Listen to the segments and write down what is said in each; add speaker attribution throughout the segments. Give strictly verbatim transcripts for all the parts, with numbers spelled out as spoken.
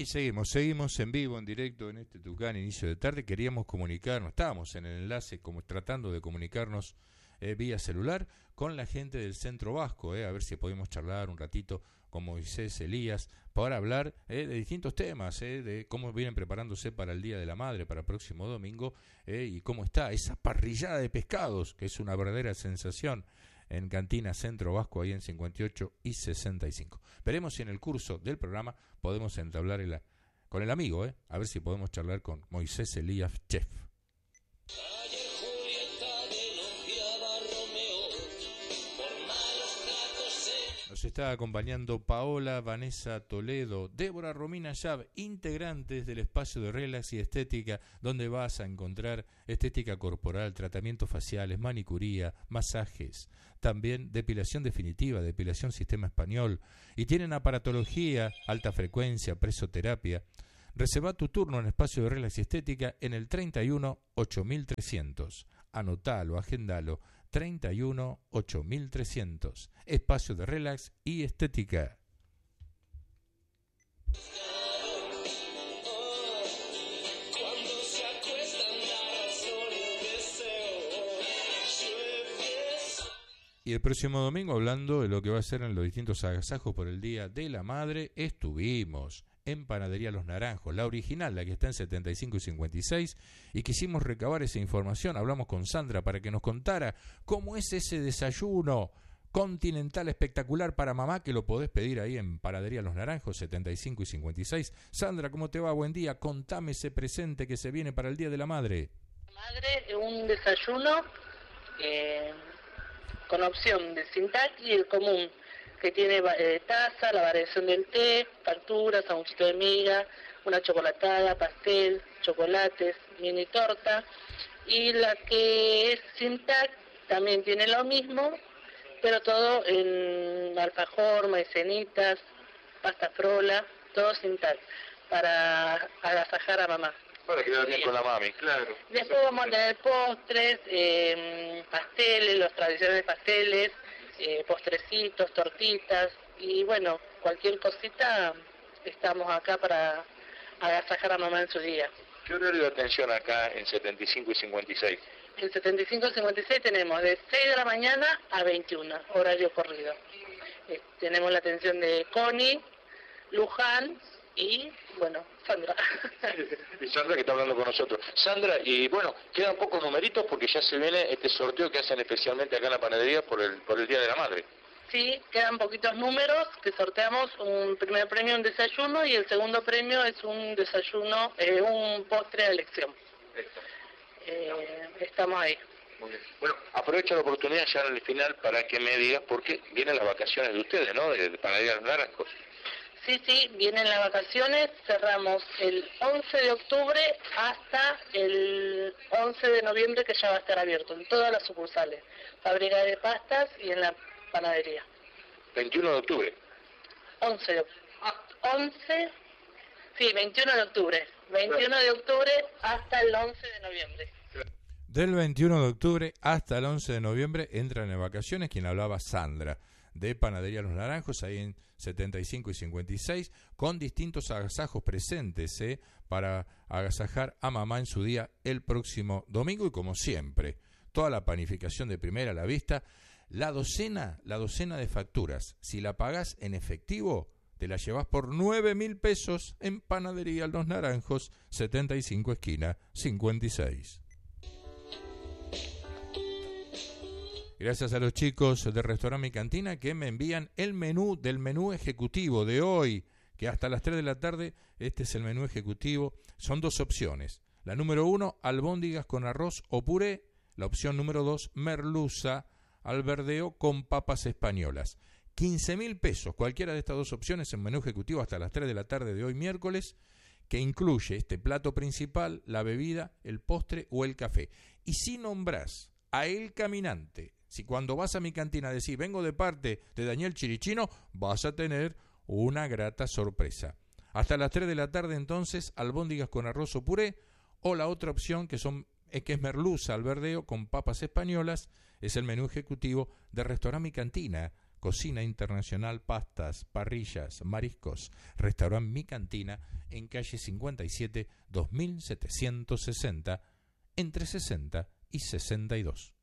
Speaker 1: Y seguimos, seguimos en vivo, en directo, en este Tucán, inicio de tarde. Queríamos comunicarnos, estábamos en el enlace como tratando de comunicarnos eh, vía celular con la gente del Centro Vasco, eh, a ver si podemos charlar un ratito con Moisés Elías para hablar eh, de distintos temas, eh, de cómo vienen preparándose para el Día de la Madre, para el próximo domingo, eh, y cómo está esa parrillada de pescados, que es una verdadera sensación en Cantina Centro Vasco, ahí en cincuenta y ocho y sesenta y cinco. Veremos si en el curso del programa podemos entablar el, con el amigo, eh, a ver si podemos charlar con Moisés Elías, chef. Nos está acompañando Paola Vanessa Toledo, Débora Romina Yab, integrantes del espacio de Relax y Estética, donde vas a encontrar estética corporal, tratamientos faciales, manicuría, masajes, también depilación definitiva, depilación sistema español, y tienen aparatología, alta frecuencia, presoterapia. Reserva tu turno en espacio de Relax y Estética en el treinta y uno ocho mil trescientos. Anotalo, agendalo, treinta y uno ocho mil trescientos. Espacio de Relax y Estética. Y el próximo domingo, hablando de lo que va a ser en los distintos agasajos por el Día de la Madre, estuvimos en Panadería Los Naranjos, la original, la que está en setenta y cinco y cincuenta y seis, y quisimos recabar esa información. Hablamos con Sandra para que nos contara cómo es ese desayuno continental espectacular para mamá, que lo podés pedir ahí en Panadería Los Naranjos, setenta y cinco y cincuenta y seis. Sandra, ¿cómo te va? Buen día. Contame ese presente que se viene para el Día de la Madre.
Speaker 2: Madre, un desayuno eh, con opción de Sintac y el común, que tiene eh, taza, la variación del té, factura, sanguchito de miga, una chocolatada, pastel, chocolates, mini torta. Y la que es Sintac también tiene lo mismo, pero todo en alfajor, maicenitas, pasta frola, todo Sintac, para agasajar a mamá.
Speaker 3: Para quedar bien con la mami, claro.
Speaker 2: Después vamos a tener postres, eh, pasteles, los tradicionales pasteles, eh, postrecitos, tortitas, y bueno, cualquier cosita, estamos acá para agasajar a mamá en su día.
Speaker 3: ¿Qué horario de atención acá en setenta y cinco y cincuenta y seis?
Speaker 2: En setenta y cinco y cincuenta y seis tenemos de seis de la mañana a veintiuna, horario corrido. Eh, tenemos la atención de Connie, Luján y, bueno, Sandra.
Speaker 3: Y Sandra que está hablando con nosotros. Sandra, y bueno, quedan pocos numeritos porque ya se viene este sorteo que hacen especialmente acá en la panadería por el por el Día de la Madre.
Speaker 2: Sí, quedan poquitos números, que sorteamos un primer premio, un desayuno, y el segundo premio es un desayuno, eh, un postre a elección. Eh, estamos ahí.
Speaker 3: Muy bien. Bueno, aprovecho la oportunidad ya en el final para que me digas por qué vienen las vacaciones de ustedes, ¿no? De, de Panadería Los Naranjos.
Speaker 2: Sí, sí, vienen las vacaciones, cerramos el once de octubre hasta el once de noviembre, que ya va a estar abierto en todas las sucursales, fábrica de pastas y en la panadería.
Speaker 3: veintiuno de octubre.
Speaker 2: once de octubre. once, sí, veintiuno de octubre. veintiuno de octubre hasta el once de noviembre.
Speaker 1: Del veintiuno de octubre hasta el once de noviembre entran en vacaciones. Quien hablaba, Sandra, de Panadería Los Naranjos, ahí en setenta y cinco y cincuenta y seis, con distintos agasajos presentes eh, para agasajar a mamá en su día el próximo domingo. Y como siempre, toda la panificación de primera a la vista, la docena, la docena de facturas, si la pagás en efectivo, te la llevas por nueve mil pesos en Panadería Los Naranjos, setenta y cinco esquina cincuenta y seis. Gracias a los chicos de Restaurante Mi Cantina que me envían el menú del menú ejecutivo de hoy, que hasta las tres de la tarde, este es el menú ejecutivo. Son dos opciones. La número uno, albóndigas con arroz o puré. La opción número dos, merluza al verdeo con papas españolas. quince mil pesos, cualquiera de estas dos opciones en menú ejecutivo hasta las tres de la tarde de hoy miércoles, que incluye este plato principal, la bebida, el postre o el café. Y si nombrás a El Caminante, si cuando vas a Mi Cantina decís vengo de parte de Daniel Chirichino, vas a tener una grata sorpresa. Hasta las tres de la tarde entonces, albóndigas con arroz o puré, o la otra opción que son es que es merluza al verdeo con papas españolas, es el menú ejecutivo de Restaurante Mi Cantina, cocina internacional, pastas, parrillas, mariscos. Restaurante Mi Cantina en calle cincuenta y siete, dos mil setecientos sesenta, entre sesenta y sesenta y dos.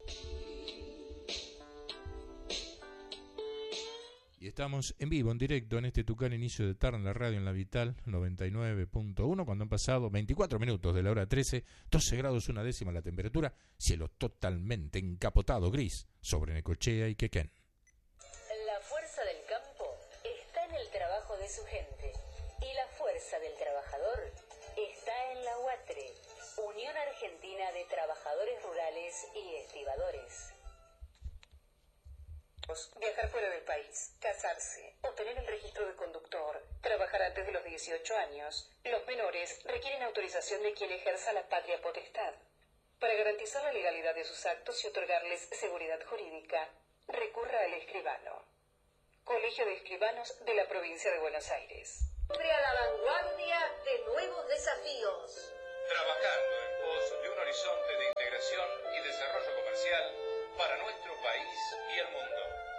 Speaker 1: Y estamos en vivo, en directo, en este Tucán inicio de tarde en la radio en La Vital noventa y nueve punto uno, cuando han pasado veinticuatro minutos de la hora trece, doce grados una décima la temperatura, cielo totalmente encapotado gris sobre Necochea y Quequén.
Speaker 4: La fuerza del campo está en el trabajo de su gente y la fuerza del trabajador está en la U A T R E, Unión Argentina de Trabajadores Rurales y Estibadores. Viajar fuera del país, casarse, obtener el registro de conductor, trabajar antes de los dieciocho años. Los menores requieren autorización de quien ejerza la patria potestad. Para garantizar la legalidad de sus actos y otorgarles seguridad jurídica, recurra al escribano. Colegio de Escribanos de la Provincia de Buenos Aires.
Speaker 5: Siempre a la vanguardia de nuevos desafíos.
Speaker 6: Trabajando en pos de un horizonte de integración y desarrollo comercial para nuestro país y el mundo.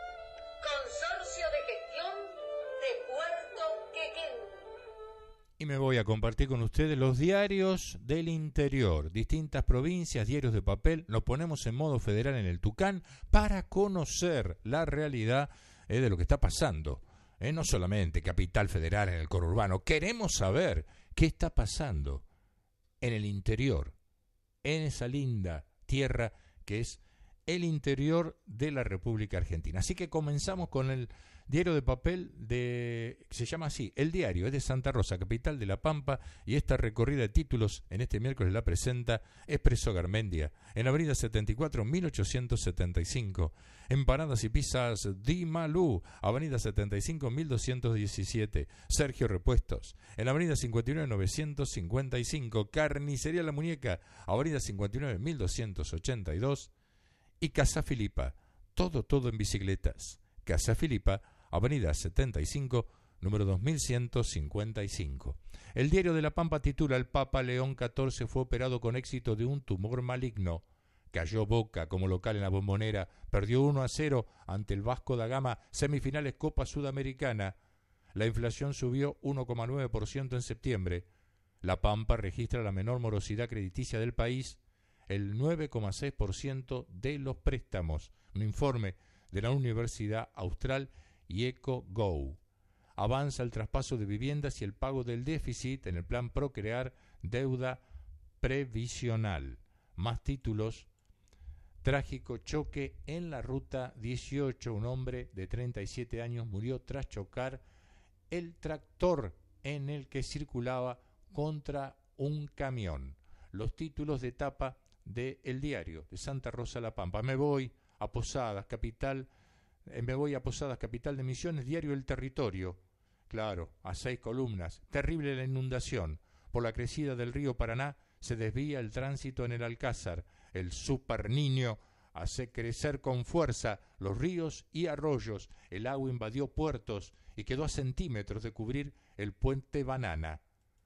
Speaker 5: Consorcio de Gestión de Puerto Quequén.
Speaker 1: Y me voy a compartir con ustedes los diarios del interior, distintas provincias, diarios de papel. Nos ponemos en modo federal en el Tucán para conocer la realidad eh, de lo que está pasando. Eh, no solamente Capital Federal en el conurbano, queremos saber qué está pasando en el interior, en esa linda tierra que es el interior de la República Argentina. Así que comenzamos con el diario de papel de, se llama así, El Diario, es de Santa Rosa, capital de La Pampa, y esta recorrida de títulos en este miércoles la presenta Expreso Garmendia, en Avenida setenta y cuatro, mil ochocientos setenta y cinco, Empanadas y Pizzas Di Malú, Avenida setenta y cinco, mil doscientos diecisiete, Sergio Repuestos, en Avenida cincuenta y nueve, novecientos cincuenta y cinco, Carnicería La Muñeca, Avenida cincuenta y nueve, mil doscientos ochenta y dos, y Casa Filipa, todo, todo en bicicletas. Casa Filipa, Avenida setenta y cinco, número dos mil ciento cincuenta y cinco. El Diario de La Pampa titula: El Papa León catorce fue operado con éxito de un tumor maligno. Cayó Boca como local en la Bombonera, perdió uno a cero ante el Vasco da Gama, semifinales Copa Sudamericana. La inflación subió uno coma nueve por ciento en septiembre. La Pampa registra la menor morosidad crediticia del país, el nueve coma seis por ciento de los préstamos. Un informe de la Universidad Austral y EcoGo. Avanza el traspaso de viviendas y el pago del déficit en el plan Procrear, deuda previsional. Más títulos. Trágico choque en la ruta dieciocho. Un hombre de treinta y siete años murió tras chocar el tractor en el que circulaba contra un camión. Los títulos de tapa de El Diario de Santa Rosa La Pampa. Me voy a Posadas, capital, eh, me voy a Posadas, capital de Misiones, Diario El Territorio. Claro, a seis columnas. Terrible la inundación. Por la crecida del río Paraná se desvía el tránsito en el Alcázar. El Super Niño hace crecer con fuerza los ríos y arroyos. El agua invadió puertos y quedó a centímetros de cubrir el puente Banana.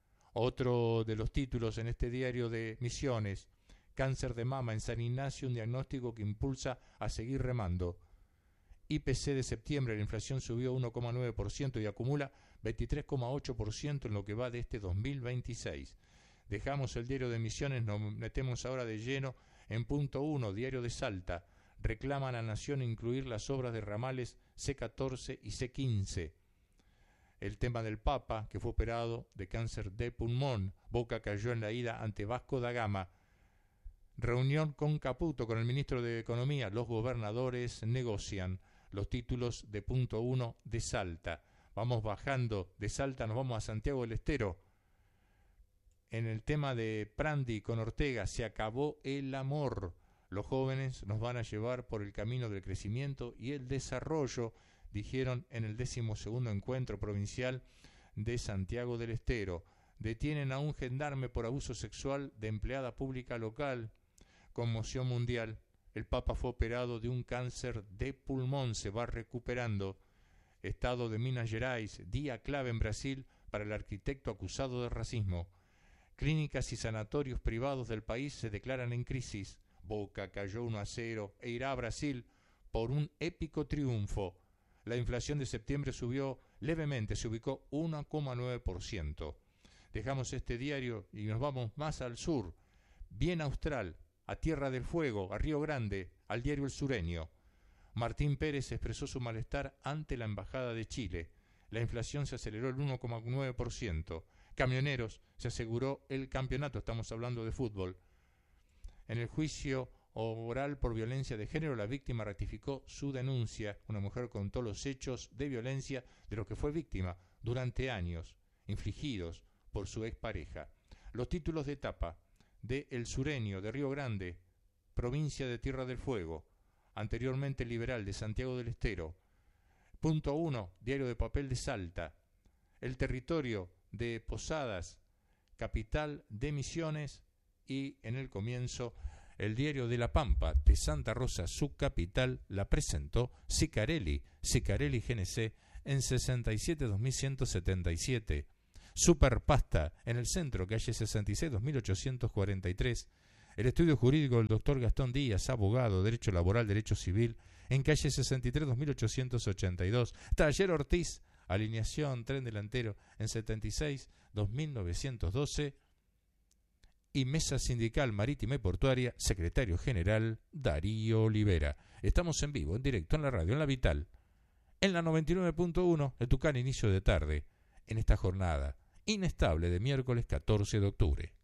Speaker 1: Otro de los títulos en este diario de Misiones: Cáncer de mama en San Ignacio, un diagnóstico que impulsa a seguir remando. I P C de septiembre, la inflación subió uno coma nueve por ciento y acumula veintitrés coma ocho por ciento en lo que va de este dos mil veintiséis. Dejamos el diario de Misiones, nos metemos ahora de lleno en punto uno, diario de Salta. Reclaman a Nación incluir las obras de ramales C catorce y C quince. El tema del Papa, que fue operado de cáncer de pulmón. Boca cayó en la ida ante Vasco da Gama. Reunión con Caputo, con el ministro de Economía. Los gobernadores negocian. Los títulos de punto uno de Salta. Vamos bajando de Salta, nos vamos a Santiago del Estero. En el tema de Prandi con Ortega, se acabó el amor. Los jóvenes nos van a llevar por el camino del crecimiento y el desarrollo, dijeron en el decimosegundo encuentro provincial de Santiago del Estero. Detienen a un gendarme por abuso sexual de empleada pública local. Conmoción mundial. El Papa fue operado de un cáncer de pulmón, se va recuperando. Estado de Minas Gerais, día clave en Brasil para el arquitecto acusado de racismo. Clínicas y sanatorios privados del país se declaran en crisis. Boca cayó uno a cero e irá a Brasil por un épico triunfo. La inflación de septiembre subió levemente, se ubicó uno coma nueve por ciento. Dejamos este diario y nos vamos más al sur, bien austral, a Tierra del Fuego, a Río Grande, al diario El Sureño. Martín Pérez expresó su malestar ante la Embajada de Chile. La inflación se aceleró el uno coma nueve por ciento. Camioneros se aseguró el campeonato, estamos hablando de fútbol. En el juicio oral por violencia de género, la víctima ratificó su denuncia. Una mujer contó los hechos de violencia de los que fue víctima durante años, infligidos por su expareja. Los títulos de etapa de El Sureño, de Río Grande, provincia de Tierra del Fuego, anteriormente Liberal, de Santiago del Estero. Punto uno, Diario de Papel de Salta. El Territorio, de Posadas, capital de Misiones. Y en el comienzo, el Diario de La Pampa, de Santa Rosa, su capital, la presentó Sicarelli, Sicarelli G N C, en sesenta y siete dos mil ciento setenta y siete. Superpasta, en el centro, calle sesenta y seis dos mil ochocientos cuarenta y tres. El estudio jurídico del doctor Gastón Díaz, abogado, Derecho Laboral, Derecho Civil, en calle sesenta y tres dos mil ochocientos ochenta y dos. Taller Ortiz, alineación, tren delantero, en setenta y seis dos mil novecientos doce. Y Mesa Sindical Marítima y Portuaria, secretario general Darío Olivera. Estamos en vivo, en directo, en la radio, en la Vital, en la noventa y nueve punto uno, de Tucán, inicio de tarde, en esta jornada inestable de miércoles catorce de octubre.